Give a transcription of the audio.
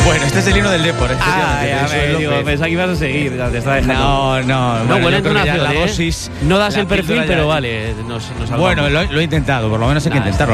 Bueno, este es el himno del Depor. Pensaba que ibas a seguir. Te estaba dejando. No. No, buena yo creo que ya entonación, la dosis. No das la el perfil, píldora pero ya- vale. Nos salvamos. Bueno, lo he intentado, por lo menos hay que intentarlo.